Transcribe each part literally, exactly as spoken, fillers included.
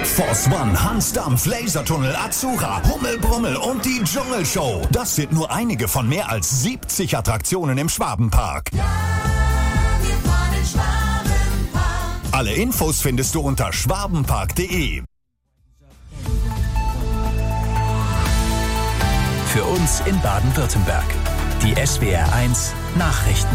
Force One, Hansdampf, Lasertunnel, Azura, Hummelbrummel und die Dschungelshow. Das sind nur einige von mehr als siebzig Attraktionen im Schwabenpark. Ja, wir fahren in Schwabenpark. Alle Infos findest du unter schwabenpark punkt de. Für uns in Baden-Württemberg. Die S W R eins Nachrichten.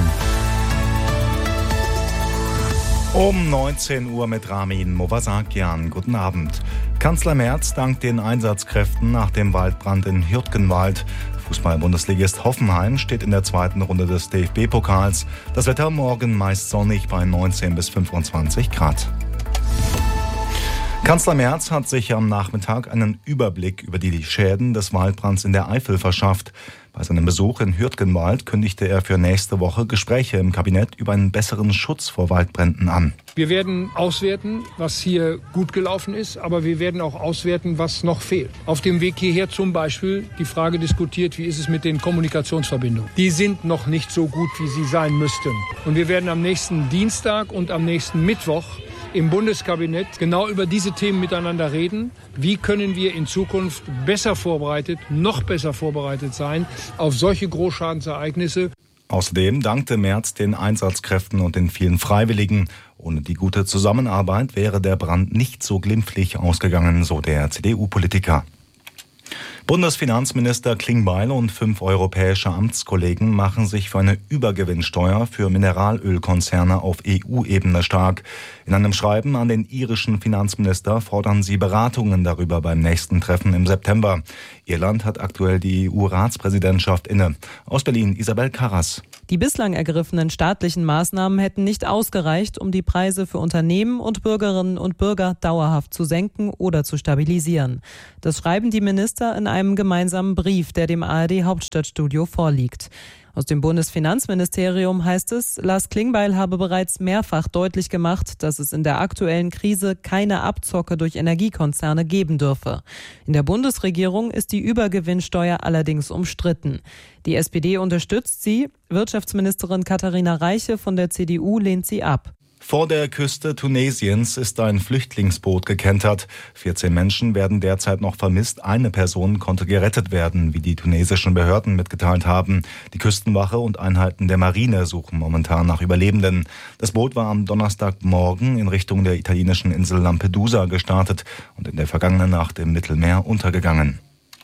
Um neunzehn Uhr mit Ramin Movasakian. Guten Abend. Kanzler Merz dankt den Einsatzkräften nach dem Waldbrand in Hürtgenwald. Fußball-Bundesligist Hoffenheim steht in der zweiten Runde des D F B-Pokals. Das Wetter morgen meist sonnig bei neunzehn bis fünfundzwanzig Grad. Kanzler Merz hat sich am Nachmittag einen Überblick über die Schäden des Waldbrands in der Eifel verschafft. Bei seinem Besuch in Hürtgenwald kündigte er für nächste Woche Gespräche im Kabinett über einen besseren Schutz vor Waldbränden an. Wir werden auswerten, was hier gut gelaufen ist, aber wir werden auch auswerten, was noch fehlt. Auf dem Weg hierher zum Beispiel die Frage diskutiert, wie ist es mit den Kommunikationsverbindungen. Die sind noch nicht so gut, wie sie sein müssten. Und wir werden am nächsten Dienstag und am nächsten Mittwoch im Bundeskabinett genau über diese Themen miteinander reden. Wie können wir in Zukunft besser vorbereitet, noch besser vorbereitet sein auf solche Großschadensereignisse? Außerdem dankte Merz den Einsatzkräften und den vielen Freiwilligen. Ohne die gute Zusammenarbeit wäre der Brand nicht so glimpflich ausgegangen, so der C D U-Politiker. Bundesfinanzminister Klingbeil und fünf europäische Amtskollegen machen sich für eine Übergewinnsteuer für Mineralölkonzerne auf E U-Ebene stark. In einem Schreiben an den irischen Finanzminister fordern sie Beratungen darüber beim nächsten Treffen im September. Irland hat aktuell die E U-Ratspräsidentschaft inne. Aus Berlin Isabel Karras. Die bislang ergriffenen staatlichen Maßnahmen hätten nicht ausgereicht, um die Preise für Unternehmen und Bürgerinnen und Bürger dauerhaft zu senken oder zu stabilisieren. Das schreiben die Minister in einem gemeinsamen Brief, der dem A R D-Hauptstadtstudio vorliegt. Aus dem Bundesfinanzministerium heißt es, Lars Klingbeil habe bereits mehrfach deutlich gemacht, dass es in der aktuellen Krise keine Abzocke durch Energiekonzerne geben dürfe. In der Bundesregierung ist die Übergewinnsteuer allerdings umstritten. Die S P D unterstützt sie, Wirtschaftsministerin Katharina Reiche von der C D U lehnt sie ab. Vor der Küste Tunesiens ist ein Flüchtlingsboot gekentert. vierzehn Menschen werden derzeit noch vermisst. Eine Person konnte gerettet werden, wie die tunesischen Behörden mitgeteilt haben. Die Küstenwache und Einheiten der Marine suchen momentan nach Überlebenden. Das Boot war am Donnerstagmorgen in Richtung der italienischen Insel Lampedusa gestartet und in der vergangenen Nacht im Mittelmeer untergegangen.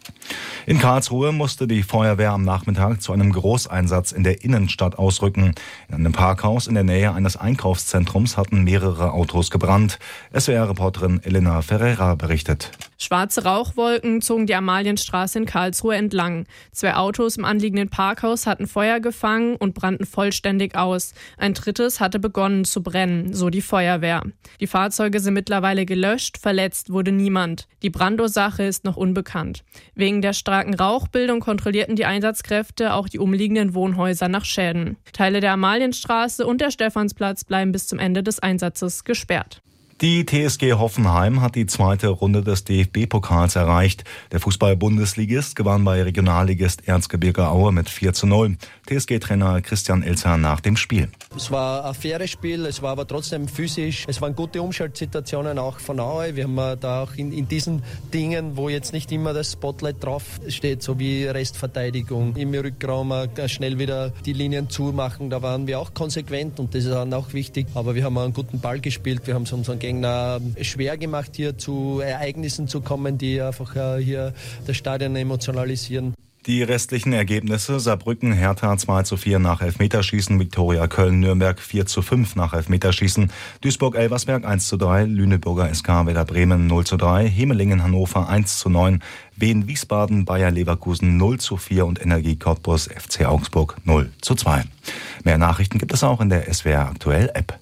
In Karlsruhe musste die Feuerwehr am Nachmittag zu einem Großeinsatz in der Innenstadt ausrücken. In einem Parkhaus in der Nähe eines Einkaufszentrums hatten mehrere Autos gebrannt. S W R-Reporterin Elena Ferreira berichtet. Schwarze Rauchwolken zogen die Amalienstraße in Karlsruhe entlang. Zwei Autos im anliegenden Parkhaus hatten Feuer gefangen und brannten vollständig aus. Ein drittes hatte begonnen zu brennen, so die Feuerwehr. Die Fahrzeuge sind mittlerweile gelöscht, verletzt wurde niemand. Die Brandursache ist noch unbekannt. Wegen der starken Rauchbildung kontrollierten die Einsatzkräfte auch die umliegenden Wohnhäuser nach Schäden. Teile der Amalienstraße und der Stephansplatz bleiben bis zum Ende des Einsatzes gesperrt. Die T S G Hoffenheim hat die zweite Runde des D F B-Pokals erreicht. Der Fußball-Bundesligist gewann bei Regionalligist Erzgebirge Aue mit vier zu null. T S G-Trainer Christian Ilzer nach dem Spiel. Es war ein faires Spiel, es war aber trotzdem physisch. Es waren gute Umschaltsituationen auch von Aue. Wir haben da auch in, in diesen Dingen, wo jetzt nicht immer das Spotlight drauf steht, so wie Restverteidigung, im Rückraum schnell wieder die Linien zumachen. Da waren wir auch konsequent und das ist dann auch wichtig. Aber wir haben einen guten Ball gespielt, wir haben es unseren Gegner schwer gemacht, hier zu Ereignissen zu kommen, die einfach hier das Stadion emotionalisieren. Die restlichen Ergebnisse: Saarbrücken, Hertha zwei zu vier nach Elfmeterschießen, Viktoria Köln, Nürnberg vier zu fünf nach Elfmeterschießen, Duisburg, Elversberg eins zu drei, Lüneburger S K Werder Bremen null zu drei, Hemelingen, Hannover eins zu neun, Wien, Wiesbaden, Bayer Leverkusen null zu vier und Energie Cottbus F C Augsburg null zu zwei. Mehr Nachrichten gibt es auch in der S W R Aktuell App.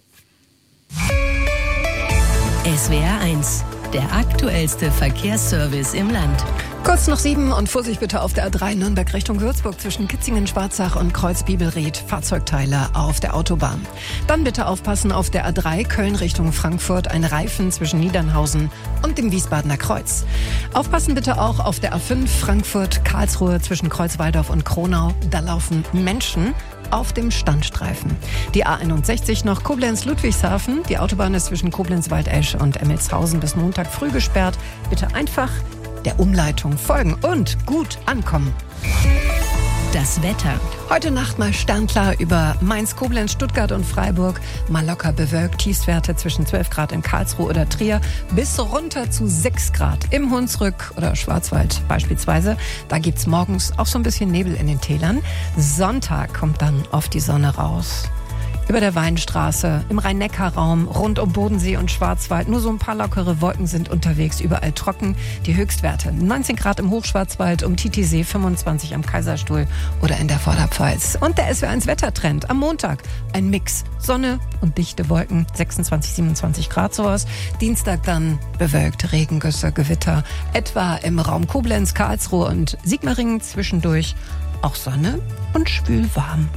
S W R eins, der aktuellste Verkehrsservice im Land. Kurz nach sieben und Vorsicht bitte auf der A drei Nürnberg Richtung Würzburg zwischen Kitzingen-Schwarzach und Kreuz-Bibelried. Fahrzeugteile auf der Autobahn. Dann bitte aufpassen auf der A drei Köln Richtung Frankfurt. Ein Reifen zwischen Niedernhausen und dem Wiesbadener Kreuz. Aufpassen bitte auch auf der A fünf Frankfurt-Karlsruhe zwischen Kreuzwaldorf und Kronau. Da laufen Menschen auf dem Standstreifen. Die A einundsechzig noch Koblenz-Ludwigshafen. Die Autobahn ist zwischen Koblenz-Waldesch und Emmelshausen bis Montag früh gesperrt. Bitte einfach der Umleitung folgen und gut ankommen. Das Wetter. Heute Nacht mal sternklar über Mainz, Koblenz, Stuttgart und Freiburg. Mal locker bewölkt. Tiefstwerte zwischen zwölf Grad in Karlsruhe oder Trier bis runter zu sechs Grad im Hunsrück oder Schwarzwald beispielsweise. Da gibt's morgens auch so ein bisschen Nebel in den Tälern. Sonntag kommt dann oft die Sonne raus. Über der Weinstraße, im Rhein-Neckar-Raum, rund um Bodensee und Schwarzwald. Nur so ein paar lockere Wolken sind unterwegs, überall trocken. Die Höchstwerte neunzehn Grad im Hochschwarzwald, um Titisee fünfundzwanzig am Kaiserstuhl oder in der Vorderpfalz. Und der S W R eins Wettertrend am Montag. Ein Mix Sonne und dichte Wolken, sechsundzwanzig, siebenundzwanzig Grad sowas. Dienstag dann bewölkt, Regengüsse, Gewitter. Etwa im Raum Koblenz, Karlsruhe und Sigmaringen zwischendurch auch Sonne und schwülwarm.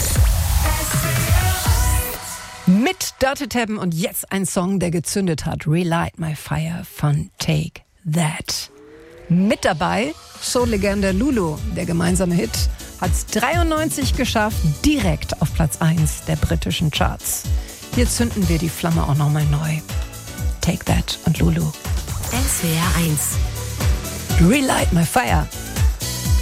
Mit Dirty Tabben und jetzt ein Song, der gezündet hat. Relight My Fire von Take That. Mit dabei Soul-Legende Lulu. Der gemeinsame Hit hat es dreiundneunzig geschafft, direkt auf Platz eins der britischen Charts. Hier zünden wir die Flamme auch nochmal neu. Take That und Lulu. S W R eins. Relight My Fire.